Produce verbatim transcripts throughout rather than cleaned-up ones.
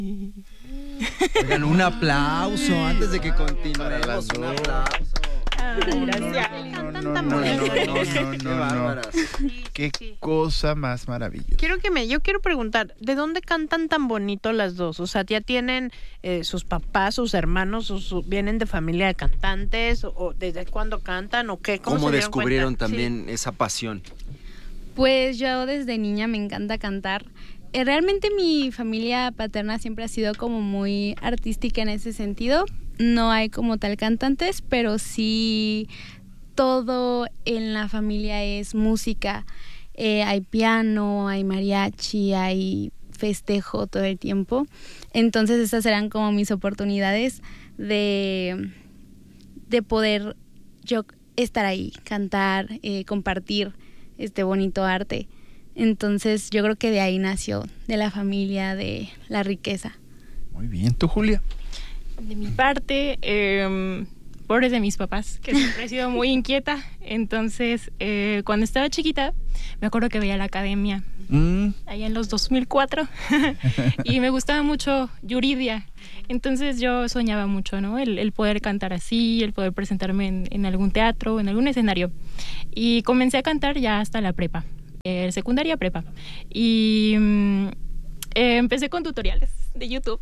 Oigan, un aplauso antes de que continuemos. Un aplauso. Ay, gracias. No, no, no, no, no, Qué no, bárbaras. Qué Sí. cosa más maravillosa. Quiero que me, yo quiero preguntar, ¿de dónde cantan tan bonito las dos? O sea, ¿ya tienen eh, sus papás, sus hermanos, o su- vienen de familia de cantantes? ¿O, o desde cuándo cantan? ¿O qué? ¿Cómo, ¿Cómo se dieron descubrieron cuenta? también esa pasión? Pues yo desde niña me encanta cantar. Eh, Realmente mi familia paterna siempre ha sido como muy artística en ese sentido. No hay como tal cantantes, pero sí todo en la familia es música. Eh, hay piano, hay mariachi, hay festejo todo el tiempo. Entonces esas eran como mis oportunidades de, de poder yo estar ahí, cantar, eh, compartir este bonito arte. Entonces yo creo que de ahí nació, de la familia, de la riqueza. Muy bien, ¿tú, Julia? De mi parte, eh, pobre de mis papás, que siempre he sido muy inquieta. Entonces, eh, cuando estaba chiquita, me acuerdo que veía la academia, Mm, allá en los dos mil cuatro, y me gustaba mucho Yuridia. Entonces yo soñaba mucho, ¿no? El, el poder cantar así, el poder presentarme en, en algún teatro, en algún escenario. Y comencé a cantar ya hasta la prepa, eh, secundaria prepa. Y mm, eh, empecé con tutoriales de YouTube.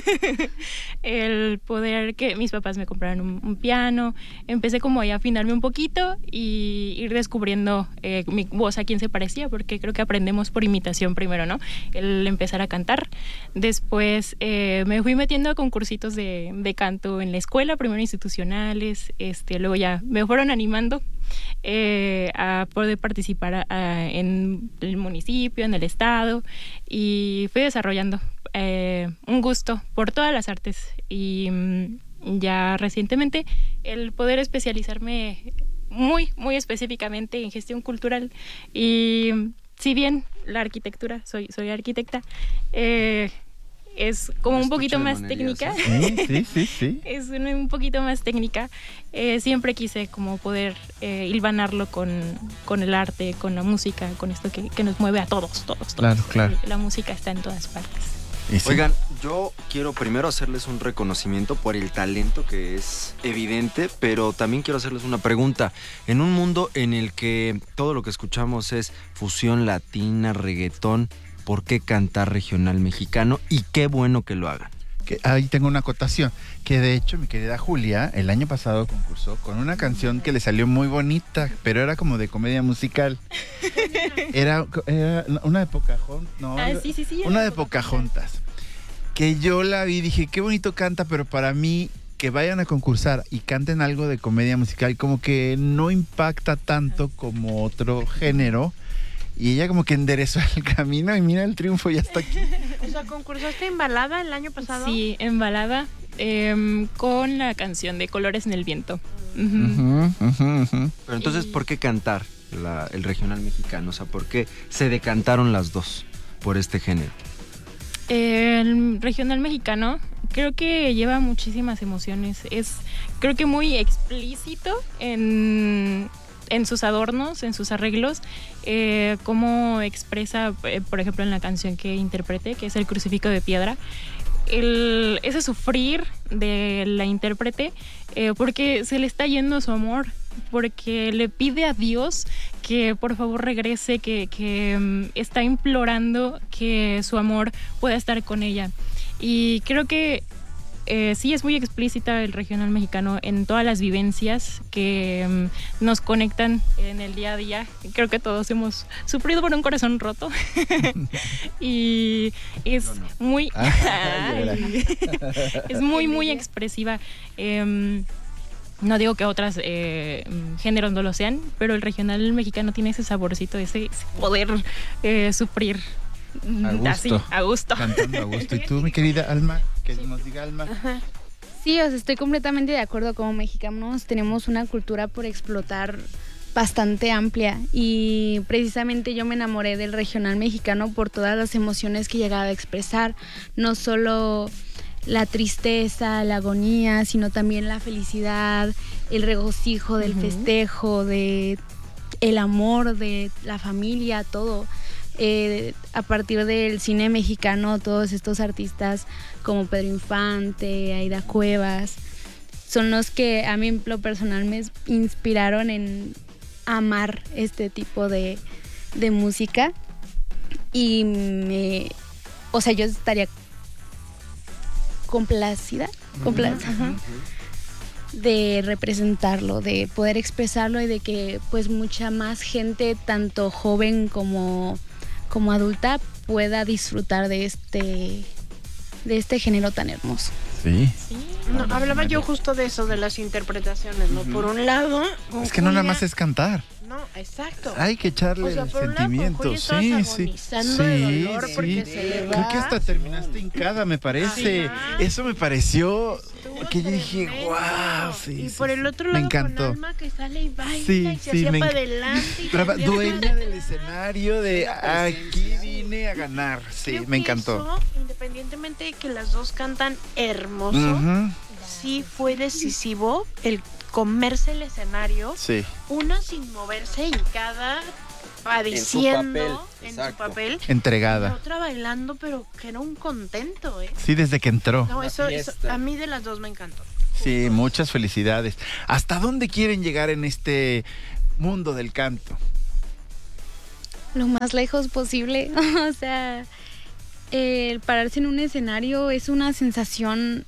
El poder que mis papás me compraran un, un piano. Empecé como ahí a afinarme un poquito y ir descubriendo eh, mi voz a quién se parecía, porque creo que aprendemos por imitación primero, ¿no? El empezar a cantar. Después eh, me fui metiendo a concursitos de, de canto en la escuela, primero institucionales, este, luego ya me fueron animando eh, a poder participar a, a, en el municipio, en el estado, y fui desarrollando eh, un gusto por todas las artes. Y mm, ya recientemente el poder especializarme muy, muy específicamente en gestión cultural. Y si bien la arquitectura, soy, soy arquitecta, eh, es como Me un poquito escucho de más monerías, técnica. sí, sí, sí, sí. Es un, un poquito más técnica. Eh, siempre quise como poder eh, hilvanarlo con, con el arte, con la música, con esto que, que nos mueve a todos, todos, todos. Claro, claro. La música está en todas partes. Y sí. Oigan, yo quiero primero hacerles un reconocimiento por el talento que es evidente, pero también quiero hacerles una pregunta. En un mundo en el que todo lo que escuchamos es fusión latina, reggaetón, ¿por qué cantar regional mexicano? Y qué bueno que lo hagan. Que ahí tengo una acotación, que de hecho mi querida Julia el año pasado concursó con una canción que le salió muy bonita, pero era como de comedia musical. Era, era una de Pocahontas, no, Ah, sí, sí, sí. una de Pocahontas, que yo la vi y dije, qué bonito canta, pero para mí que vayan a concursar y canten algo de comedia musical como que no impacta tanto como otro género. Y ella como que enderezó el camino y mira el triunfo, ya está aquí. O sea, ¿concursaste en balada el año pasado? Sí, en balada, eh, con la canción de Colores en el Viento. Ujú. Ujú, ujú, ujú. Pero entonces, Y- ¿por qué cantar la- el regional mexicano? O sea, ¿por qué se decantaron las dos por este género? El regional mexicano creo que lleva muchísimas emociones. Es, creo que muy explícito en, en sus adornos, en sus arreglos, eh, cómo expresa, eh, por ejemplo, en la canción que interpreté, que es El Crucifijo de Piedra, el, ese sufrir de la intérprete, eh, porque se le está yendo su amor, porque le pide a Dios que por favor regrese, que, que um, está implorando que su amor pueda estar con ella. Y creo que eh, sí es muy explícita el regional mexicano en todas las vivencias que um, nos conectan en el día a día. Creo que todos hemos sufrido por un corazón roto. Y es Yo no. muy Ah, llora. es muy muy expresiva. Eh, no digo que otras eh, géneros no lo sean, pero el regional mexicano tiene ese saborcito, ese, ese poder eh, sufrir A gusto. así, a gusto. Cantando a gusto. ¿Y tú, mi querida Alma? Que nos diga Alma. Ajá. Sí, o sea, estoy completamente de acuerdo. Como mexicanos tenemos una cultura por explotar bastante amplia y precisamente yo me enamoré del regional mexicano por todas las emociones que llegaba a expresar, no solo la tristeza, la agonía, sino también la felicidad, el regocijo del Ujú. festejo, de el amor de la familia, todo. eh, a partir del cine mexicano, todos estos artistas como Pedro Infante, Aida Cuevas, son los que a mí en lo personal me inspiraron en amar este tipo de, de música. Y me, o sea, yo estaría complacida, complacida uh-huh. de representarlo, de poder expresarlo y de que pues mucha más gente, tanto joven como, como adulta, pueda disfrutar de este, de este género tan hermoso. Sí. sí. No, hablaba yo justo de eso, de las interpretaciones, ¿no? Uh-huh. Por un lado... Es que no nada más es cantar. No, exacto. Hay que echarle o sea, el sentimiento. Sí, sí. Sí, de dolor sí. porque se le va. Creo que hasta terminaste hincada, me parece. Ajá. Eso me pareció que yo dije, wow, sí. Y sí, por sí. el otro lado, me encantó. con Alma que sale y baila sí, y se sí, hacía me para enc... adelante. Brava, dueña del escenario de aquí vine a ganar. Sí, Creo me encantó. Eso, independientemente de que las dos cantan hermoso, uh-huh. sí fue decisivo el comerse el escenario, sí. una sin moverse hincada, padeciendo en su papel, en su papel entregada, y otra bailando, pero que era un contento, ¿eh? Sí, desde que entró. No, eso, eso a mí de las dos me encantó. Sí, Justo. Muchas felicidades. ¿Hasta dónde quieren llegar en este mundo del canto? Lo más lejos posible. O sea, el pararse en un escenario es una sensación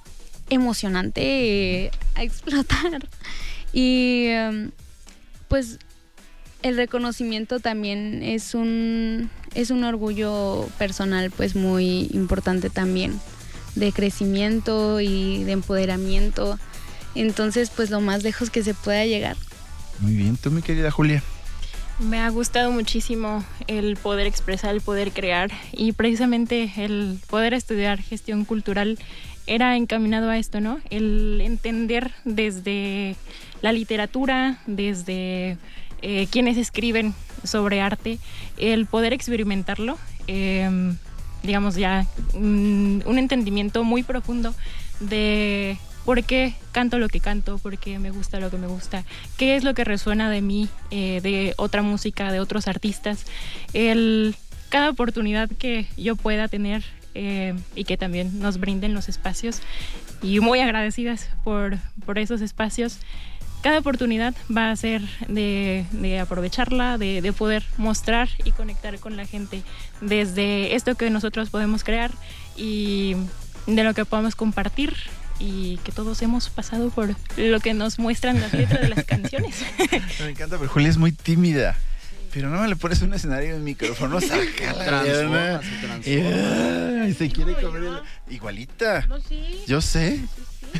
emocionante a explotar. Y um, pues el reconocimiento también es un es un orgullo personal pues muy importante también, de crecimiento y de empoderamiento. Entonces pues lo más lejos que se pueda llegar. Muy bien, tú mi querida Julia. Me ha gustado muchísimo el poder expresar, el poder crear, y precisamente el poder estudiar gestión cultural era encaminado a esto, ¿no? El entender desde la literatura, desde eh, quienes escriben sobre arte, el poder experimentarlo, eh, digamos ya un, un entendimiento muy profundo de por qué canto lo que canto, por qué me gusta lo que me gusta, qué es lo que resuena de mí, eh, de otra música, de otros artistas. El, cada oportunidad que yo pueda tener eh, y que también nos brinden los espacios, y muy agradecidas por, por esos espacios, cada oportunidad va a ser de, de aprovecharla, de, de poder mostrar y conectar con la gente desde esto que nosotros podemos crear y de lo que podemos compartir, y que todos hemos pasado por lo que nos muestran las letras de las canciones. Me encanta, pero Julia es muy tímida. Pero no le pones un escenario en el micrófono, saca la transforma, se transforma. Y, y se quiere comer el... Igualita. No, sí. Yo sé. Sí, sí,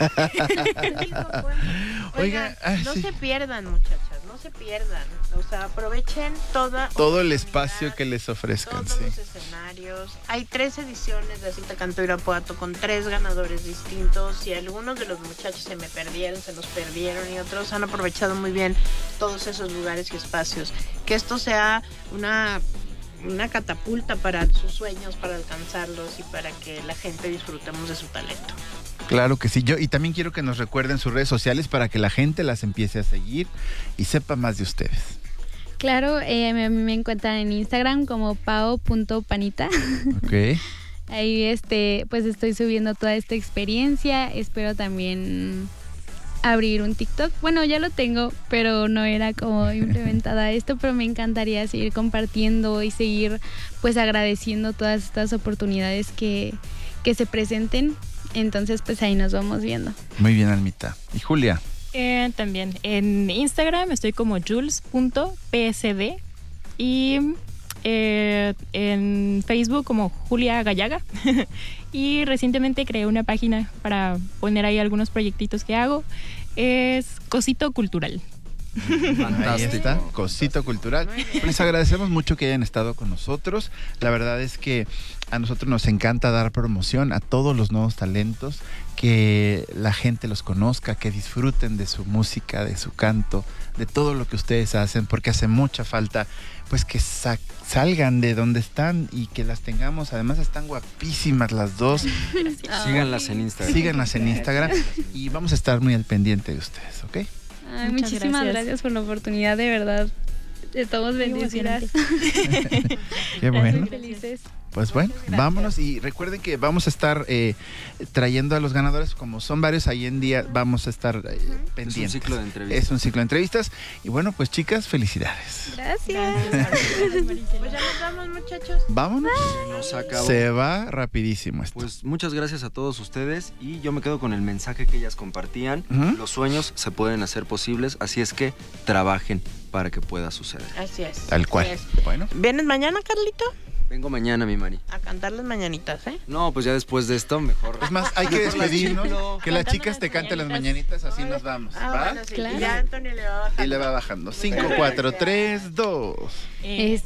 sí. Oigan, ay, no sí. se pierdan, muchachas, no se pierdan. O sea, aprovechen toda todo el espacio que les ofrezcan. Todos sí. los escenarios. Hay tres ediciones de Cita Canto Irapuato con tres ganadores distintos, y algunos de los muchachos se me perdieron, se los perdieron, y otros han aprovechado muy bien todos esos lugares y espacios. Que esto sea una... una catapulta para sus sueños, para alcanzarlos y para que la gente disfrutemos de su talento. Claro que sí, yo y también quiero que nos recuerden sus redes sociales para que la gente las empiece a seguir y sepa más de ustedes. Claro, eh, me, me encuentran en Instagram como pao punto panita. Ok. Ahí este, pues estoy subiendo toda esta experiencia. Espero también abrir un TikTok. Bueno, ya lo tengo, pero no era como implementada esto, pero me encantaría seguir compartiendo y seguir pues agradeciendo todas estas oportunidades que, que se presenten. Entonces pues ahí nos vamos viendo. Muy bien, Almita. ¿Y Julia? Eh, también en Instagram estoy como jules punto p s d y eh, en Facebook como Julia Gallaga. Y recientemente creé una página para poner ahí algunos proyectitos que hago. Es Cosito Cultural. Ahí está, Cosito Cultural. Les agradecemos mucho que hayan estado con nosotros. La verdad es que a nosotros nos encanta dar promoción a todos los nuevos talentos, que la gente los conozca, que disfruten de su música, de su canto, de todo lo que ustedes hacen, porque hace mucha falta pues que sa- salgan de donde están y que las tengamos. Además están guapísimas las dos. Síganlas en Instagram. Síganlas en Instagram y vamos a estar muy al pendiente de ustedes, ¿ok? Ay, Muchas muchísimas gracias. gracias por la oportunidad, de verdad. Estamos bendecidas. Qué bueno. Muy felices. Pues bueno, vámonos y recuerden que vamos a estar eh, trayendo a los ganadores, como son varios ahí en día, vamos a estar eh, pendientes. Es un ciclo de entrevistas. Es un ciclo de entrevistas. Y bueno, pues chicas, felicidades. Gracias. Pues ya nos vamos, muchachos. Vámonos. Se nos acabó. Se va rapidísimo esto. Pues muchas gracias a todos ustedes y yo me quedo con el mensaje que ellas compartían. Ujú. Los sueños se pueden hacer posibles, así es que trabajen para que pueda suceder. Así es. Tal cual. así es. Bueno, ¿Vienes mañana, Carlito? Vengo mañana, mi Mari. A cantar las mañanitas, ¿eh? No, pues ya después de esto, mejor. es más, hay que Mejor las despedirnos. chiflo. Que las Cantando chicas las te canten las mañanitas. mañanitas, así nos vamos. Ah, ¿Va? bueno, sí. Claro. Y ya Antonio le va a bajar. Y le va bajando. cinco, cuatro, tres, dos. Eh,